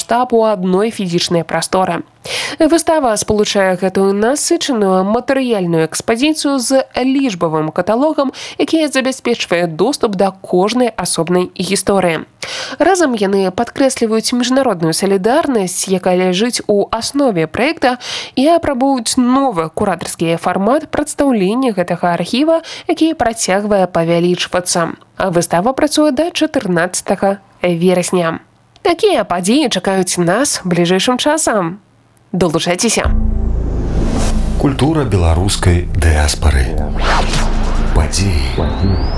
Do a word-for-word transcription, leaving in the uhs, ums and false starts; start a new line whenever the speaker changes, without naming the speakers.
маштаб у адной фізічнай прасторы. Выстава спалучае гэтую насычаную матэрыяльную экспазіцыю з лічбавым каталогам, які забяспечвае доступ да кожнай асобнай гісторыі. Разам яны падкрэсліваюць міжнародную салідарнасць, якая ляжыць у аснове праекта, і апрабуюць новы куратарскі фармат прадстаўлення гэтага архіва, які працягвае павялічвацца. Выстава працуе да чатырнаццатага верасня. Такія падзеі чакаюць нас бліжэйшым часам. Долучайцеся.
Культура беларускай дыяспары. Падзеі.